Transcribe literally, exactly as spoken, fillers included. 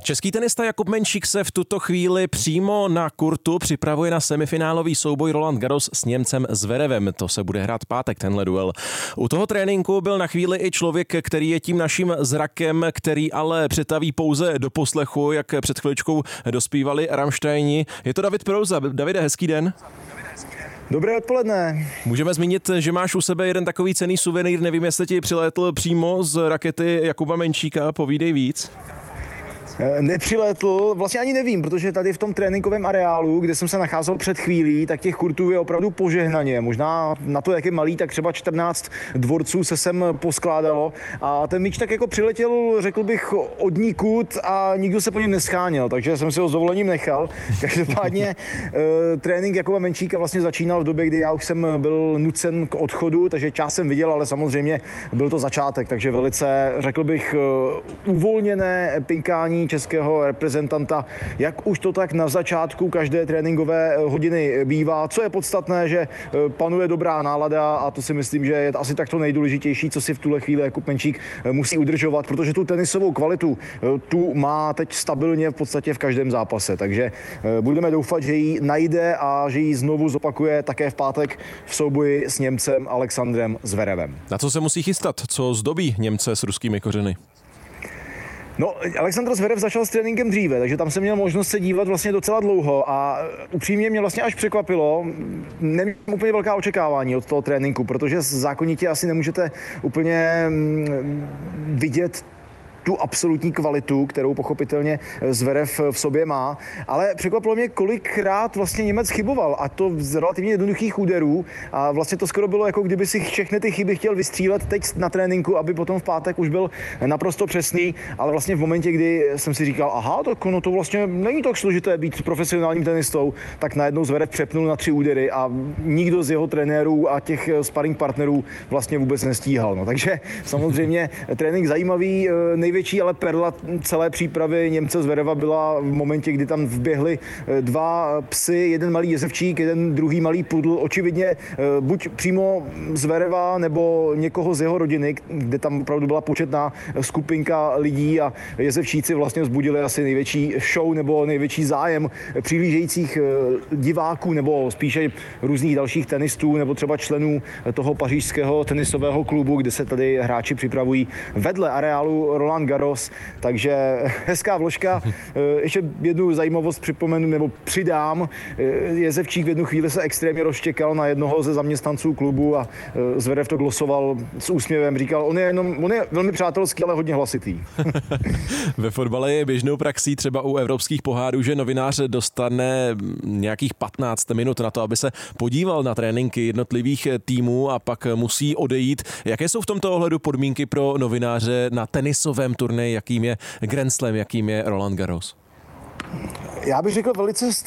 Český tenista Jakub Menšík se v tuto chvíli přímo na kurtu připravuje na semifinálový souboj Roland Garros s Němcem Zverevem. To se bude hrát pátek, tenhle duel. U toho tréninku byl na chvíli i člověk, který je tím naším zrakem, který ale přetaví pouze do poslechu, jak před chviličkou dospívali Rammsteini. Je to David Prouza. Davide, hezký den. Dobré odpoledne. Můžeme zmínit, že máš u sebe jeden takový cenný suvenýr, nevím, jestli ti přilétl přímo z rakety Jakuba Menšíka, povídej víc. Nepřilétl, vlastně ani nevím, protože tady v tom tréninkovém areálu, kde jsem se nacházel před chvílí, tak těch kurtů je opravdu požehnaně. Možná na to, jak je malý, tak třeba čtrnáct dvorců se sem poskládalo a ten míč tak jako přiletěl, řekl bych, odnikud a nikdo se po něm nescháněl, takže jsem si ho s dovolením nechal. Každopádně trénink Jakuba Menšíka vlastně začínal v době, kdy já už jsem byl nucen k odchodu, takže část jsem viděl, ale samozřejmě byl to začátek, takže velice, řekl bych, uvolněné pinkání českého reprezentanta, jak už to tak na začátku každé tréninkové hodiny bývá. Co je podstatné, že panuje dobrá nálada a to si myslím, že je asi tak to nejdůležitější, co si v tuhle chvíli Jakub Menšík musí udržovat, protože tu tenisovou kvalitu tu má teď stabilně v podstatě v každém zápase, takže budeme doufat, že ji najde a že ji znovu zopakuje také v pátek v souboji s Němcem Alexandrem Zverevem. Na co se musí chystat? Co zdobí Němce s ruskými kořeny? No, Alexandr Zverev začal s tréninkem dříve, takže tam jsem měl možnost se dívat vlastně docela dlouho a upřímně mě vlastně až překvapilo, nemám úplně velká očekávání od toho tréninku, protože zákonitě asi nemůžete úplně vidět tu absolutní kvalitu, kterou pochopitelně Zverev v sobě má, ale překvapilo mě, kolikrát vlastně Němec chyboval, a to z relativně jednoduchých úderů a vlastně to skoro bylo, jako kdyby si všechny ty chyby chtěl vystřílet teď na tréninku, aby potom v pátek už byl naprosto přesný, ale vlastně v momentě, kdy jsem si říkal, aha, tak no to vlastně není tak složité být profesionálním tenistou, tak najednou Zverev přepnul na tři údery a nikdo z jeho trenérů a těch sparring partnerů vlastně vůbec nestíhal. No, takže samozřejmě trénink zajímavý, největší ale perla celé přípravy Němce Zvereva byla v momentě, kdy tam vběhli dva psy, jeden malý jezevčík, jeden druhý malý pudl, očividně buď přímo Zvereva nebo někoho z jeho rodiny, kde tam opravdu byla početná skupinka lidí a jezevčíci vlastně vzbudili asi největší show nebo největší zájem přihlížejících diváků nebo spíše různých dalších tenistů nebo třeba členů toho pařížského tenisového klubu, kde se tady hráči připravují vedle areálu Roland Garros, takže hezká vložka. Ještě jednu zajímavost připomenu nebo přidám. Jezevčík v jednu chvíli se extrémně rozštěkal na jednoho ze zaměstnanců klubu a Zverev to glosoval s úsměvem. Říkal, on je, jenom, on je velmi přátelský, ale hodně hlasitý. Ve fotbale je běžnou praxí třeba u evropských pohárů, že novinář dostane nějakých patnáct minut na to, aby se podíval na tréninky jednotlivých týmů a pak musí odejít. Jaké jsou v tomto ohledu podmínky pro novináře na tenisovém turnaji, jakým je Grand Slam, jakým je Roland Garros? Já bych řekl velice